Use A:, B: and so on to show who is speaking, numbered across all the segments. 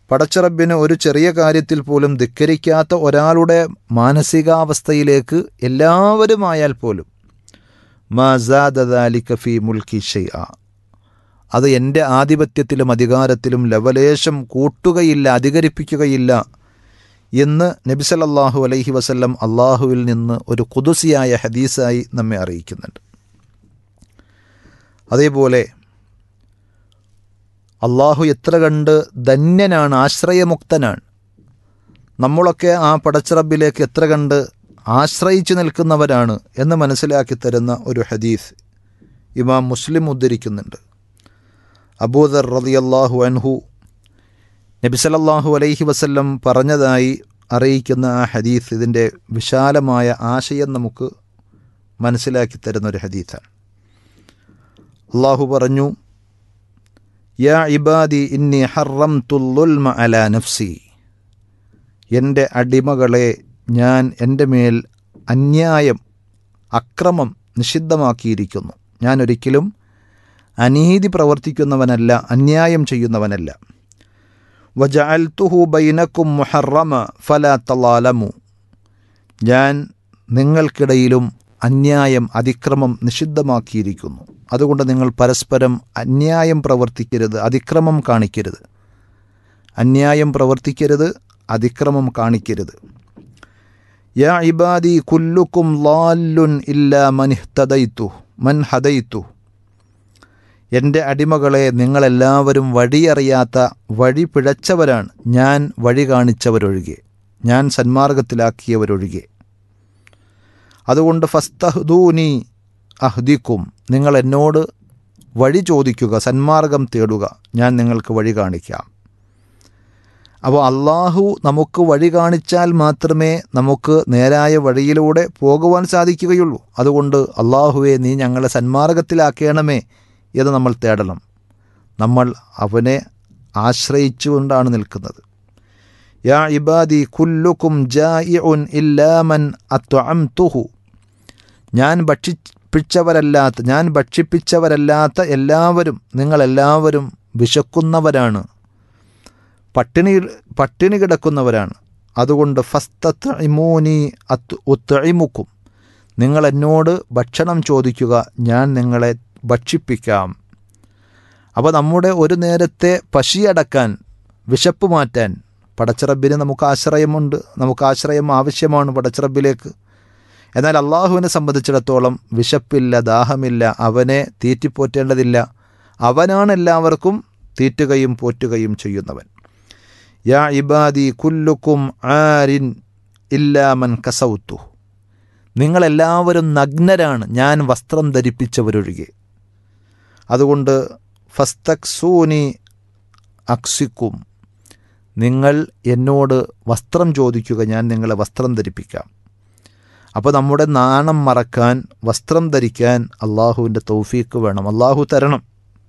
A: പടച്ചറബിന് ഒരു ചെറിയ കാര്യത്തിൽ പോലും ധിക്കരിക്കാത്ത ഒരാളുടെ മാനസികാവസ്ഥയിലേക്ക് എല്ലാവരുമായാൽ പോലും മാ സാദ ദാലിക ഫീ മുൽക്കി ഷൈഅ, അത് എൻ്റെ ആധിപത്യത്തിലും അധികാരത്തിലും ലവലേശം കൂട്ടുകയില്ല, അധികരിപ്പിക്കുകയില്ല എന്ന് നബി സല്ലല്ലാഹു അലൈഹി വസല്ലം അള്ളാഹുവിൽ നിന്ന് ഒരു ഖുദുസിയായ ഹദീസായി നമ്മെ അറിയിക്കുന്നുണ്ട്. അതേപോലെ അള്ളാഹു എത്ര കണ്ട് ധന്യനാണ്, ആശ്രയമുക്തനാണ്. നമ്മളൊക്കെ ആ പടച്ചറബിലേക്ക് എത്ര കണ്ട് ആശ്രയിച്ചു നിൽക്കുന്നവരാണ് എന്ന് മനസ്സിലാക്കി തരുന്ന ഒരു ഹദീസ് ഇമാം മുസ്ലിം ഉദ്ധരിക്കുന്നുണ്ട്. അബൂദർ റളിയല്ലാഹു അൻഹു നബി സല്ലല്ലാഹു അലൈഹി വസല്ലം പറഞ്ഞതായി അറിയിക്കുന്ന ആ ഹദീസ് ഇതിൻ്റെ വിശാലമായ ആശയം നമുക്ക് മനസ്സിലാക്കി തരുന്നൊരു ഹദീസാണ്. അള്ളാഹു പറഞ്ഞു, യാ ഇബാദി ഇന്നി ഹറംതുൽ ളുൽമ അലാ നഫ്സി, എൻ്റെ അടിമകളെ ഞാൻ എൻ്റെ മേൽ അന്യായം, അക്രമം നിഷിദ്ധമാക്കിയിരിക്കുന്നു. ഞാൻ ഒരിക്കലും അനീതി പ്രവർത്തിക്കുന്നവനല്ല, അന്യായം ചെയ്യുന്നവനല്ല. വജഅൽതുഹു ബൈനക്കും മുഹറമ ഫലാ തലാലമു, ഞാൻ നിങ്ങൾക്കിടയിലും അന്യായം, അതിക്രമം നിഷിദ്ധമാക്കിയിരിക്കുന്നു. അതുകൊണ്ട് നിങ്ങൾ പരസ്പരം അന്യായം പ്രവർത്തിക്കരുത്, അതിക്രമം കാണിക്കരുത്. അന്യായം പ്രവർത്തിക്കരുത്, അതിക്രമം കാണിക്കരുത്. യാ ഇബാദി കുല്ലുക്കും ളാല്ലുൻ ഇല്ലാ മൻ ഹദൈതു, എൻ്റെ അടിമകളെ നിങ്ങളെല്ലാവരും വഴിയറിയാത്ത, വഴി പിഴച്ചവരാണ്, ഞാൻ വഴി കാണിച്ചവരൊഴികെ, ഞാൻ സന്മാർഗത്തിലാക്കിയവരൊഴികെ. അതുകൊണ്ട് ഫസ്തഹ്ദൂനി അഹ്ദിക്കും, നിങ്ങൾ എന്നോട് വഴി ചോദിക്കുക, സന്മാർഗം തേടുക, ഞാൻ നിങ്ങൾക്ക് വഴി കാണിക്കാം. അപ്പോൾ അള്ളാഹു നമുക്ക് വഴി കാണിച്ചാൽ മാത്രമേ നമുക്ക് നേരായ വഴിയിലൂടെ പോകുവാൻ സാധിക്കുകയുള്ളൂ. അതുകൊണ്ട് അള്ളാഹുവെ നീ ഞങ്ങളെ സന്മാർഗത്തിലാക്കണമേ എന്ന് നമ്മൾ തേടണം. നമ്മൾ അവനെ ആശ്രയിച്ചുകൊണ്ടാണ് നിൽക്കുന്നത്. യാ ഇബാദി കുല്ലുക്കും ജായിഉൻ ഇല്ലാ മൻ അത്അംതുഹു, ഞാൻ ഭക്ഷിപ്പിച്ചവരല്ലാത്ത എല്ലാവരും, നിങ്ങളെല്ലാവരും വിശക്കുന്നവരാണ്, പട്ടിണി കിടക്കുന്നവരാണ്. അതുകൊണ്ട് ഫസ്തത്ഇമൂനി ഉത്ഇമുക്കും, നിങ്ങൾ എന്നോട് ഭക്ഷണം ചോദിക്കുക, ഞാൻ നിങ്ങളെ ഭക്ഷിപ്പിക്കാം. അപ്പോൾ നമ്മുടെ ഒരു നേരത്തെ പശിയടക്കാൻ, വിശപ്പ് മാറ്റാൻ പടച്ചറബിന് നമുക്ക് ആശ്രയമുണ്ട്, നമുക്ക് ആശ്രയം ആവശ്യമാണ് പടച്ചറബിലേക്ക്. എന്നാൽ അള്ളാഹുവിനെ സംബന്ധിച്ചിടത്തോളം വിശപ്പില്ല, ദാഹമില്ല, അവനെ തീറ്റിപ്പോറ്റേണ്ടതില്ല. അവനാണ് എല്ലാവർക്കും തീറ്റുകയും പോറ്റുകയും ചെയ്യുന്നവൻ. യാ ഇബാദി കുല്ലുക്കും ആരിൻ ഇല്ലാ മൻ കസൗതു, നിങ്ങളെല്ലാവരും നഗ്നരാണ്, ഞാൻ വസ്ത്രം ധരിപ്പിച്ചവരൊഴികെ. അതുകൊണ്ട് ഫസ്തക്സൂനി അക്സിക്കും, നിങ്ങൾ എന്നോട് വസ്ത്രം ചോദിക്കുക, ഞാൻ നിങ്ങളെ വസ്ത്രം ധരിപ്പിക്കാം. അപ്പോൾ നമ്മുടെ നാണം മറക്കാൻ, വസ്ത്രം ധരിക്കാൻ അള്ളാഹുവിൻ്റെ തൗഫീക്ക് വേണം, അള്ളാഹു തരണം.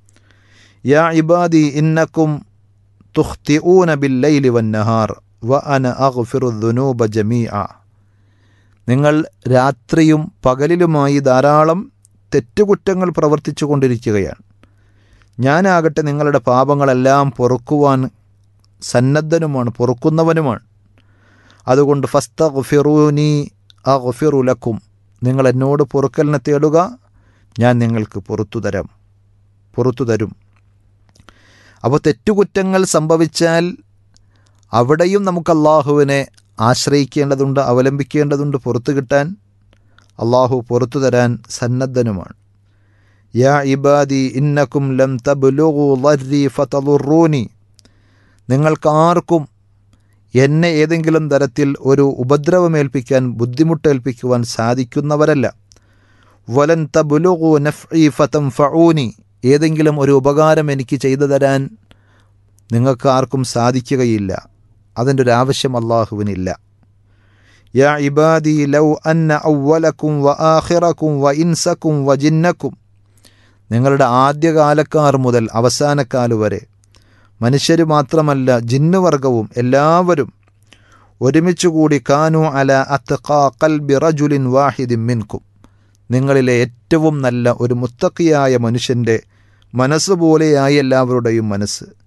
A: യാ ഇബാദി ഇന്നക്കും തുഖ്തിഊന ബില്ലൈലി വന്നഹാർ വ അന അഗ്ഫിറു ദുനൂബ ജമീഅ, നിങ്ങൾ രാത്രിയും പകലിലുമായി ധാരാളം തെറ്റുകുറ്റങ്ങൾ പ്രവർത്തിച്ചു കൊണ്ടിരിക്കുകയാണ്. ഞാനാകട്ടെ നിങ്ങളുടെ പാപങ്ങളെല്ലാം പൊറുക്കുവാൻ സന്നദ്ധനുമാണ്, പൊറുക്കുന്നവനുമാണ്. അതുകൊണ്ട് ഫസ്തഗ്ഫിറൂനി അഗ്ഫിറു ലക്കും, നിങ്ങൾ എന്നോട് പൊറുക്കലിനെ തേടുക, ഞാൻ നിങ്ങൾക്ക് പുറത്തു തരും. അപ്പോൾ തെറ്റുകുറ്റങ്ങൾ സംഭവിച്ചാൽ അവിടെയും നമുക്ക് അള്ളാഹുവിനെ ആശ്രയിക്കേണ്ടതുണ്ട്, അവലംബിക്കേണ്ടതുണ്ട്. പുറത്തു കിട്ടാൻ അള്ളാഹു പുറത്തു തരാൻ സന്നദ്ധനുമാണ്. യാ ഇബാദി ഇന്നക്കും ലം തബ്ലുഗു ളർരി ഫതളുറൂനി, നിങ്ങൾക്കാർക്കും എന്നെ ഏതെങ്കിലും തരത്തിൽ ഒരു ഉപദ്രവമേൽപ്പിക്കാൻ, ബുദ്ധിമുട്ടേൽപ്പിക്കുവാൻ സാധിക്കുന്നവരല്ല. വലൻ തബ്ലുഗു നഫ്ഇ ഫതൻഫഊനി, ഏതെങ്കിലും ഒരു ഉപകാരം എനിക്ക് ചെയ്തു തരാൻ നിങ്ങൾക്ക് ആർക്കും സാധിക്കുകയില്ല. അതിൻ്റെ ഒരു ആവശ്യം അള്ളാഹുവിനില്ല. യാ ഇബാദി ലൗ അന്ന അവ്വലക്കും വ ആഖിറക്കും വ ഇൻസക്കും വ ജിന്നക്കും, നിങ്ങളുടെ ആദ്യകാലക്കാർ മുതൽ അവസാനക്കാലു വരെ, മനുഷ്യർ മാത്രമല്ല ജിന്നുവർഗവും എല്ലാവരും ഒരുമിച്ചുകൂടി കാനു അല അത്ഖാ ഖൽബി റജുലിൻ വാഹിദിൻ മിൻകും, നിങ്ങളിലെ ഏറ്റവും നല്ല ഒരു മുത്തഖിയായ മനുഷ്യൻ്റെ മനസ്സ് പോലെയായി എല്ലാവരുടെയും മനസ്സ്.